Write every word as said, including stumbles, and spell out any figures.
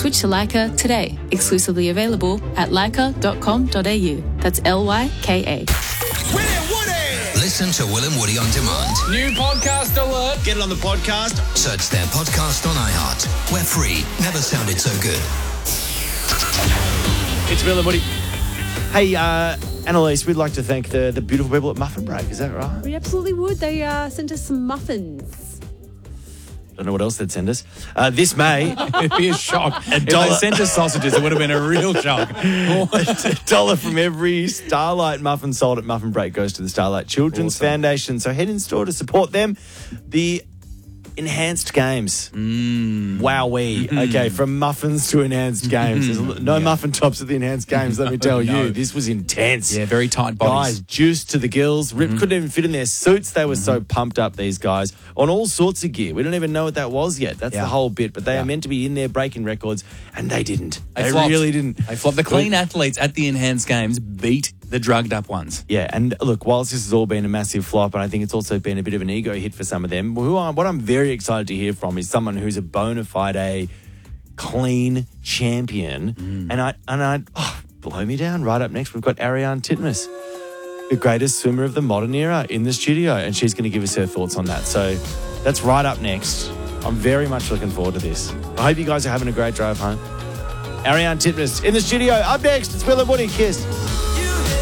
Switch to Leica today. Exclusively available at leica dot com dot a u. That's L Y K A. Listen to Will and Woody on demand. New podcast alert. Get it on the podcast. Search their podcast on iHeart. We're free. Never sounded so good. It's Will and Woody. Hey, uh, Annalise, we'd like to thank the, the beautiful people at Muffin Break. Is that right? We absolutely would. They uh, sent us some muffins. Don't know what else they'd send us. Uh, this May, It'd be a shock. A if dollar- they sent us sausages, it would have been a real shock. a dollar from every Starlight muffin sold at Muffin Break goes to the Starlight Children's Awesome. Foundation. So head in store to support them. The enhanced games. Mm. Wowee. Okay, from muffins to enhanced games. There's no Yeah. muffin tops at the enhanced games, let me tell no. you. This was intense. Yeah, very tight Guys, bodies. juiced to the gills. Rip couldn't even fit in their suits. They were so pumped up, these guys, on all sorts of gear. We don't even know what that was yet. That's Yeah. the whole bit. But they Yeah. are meant to be in there breaking records, and they didn't. They, flopped. really didn't. They flopped. The clean athletes at the enhanced games beat the drugged up ones. Yeah, and look, whilst this has all been a massive flop, and I think it's also been a bit of an ego hit for some of them, who are, what I'm very excited to hear from is someone who's a bona fide a clean champion. And I, and I, oh, blow me down. Right up next, we've got Ariane Titmus, the greatest swimmer of the modern era, in the studio, and she's going to give us her thoughts on that. So that's right up next. I'm very much looking forward to this. I hope you guys are having a great drive home. Ariane Titmus in the studio. Up next, it's Will and Woody. Kiss.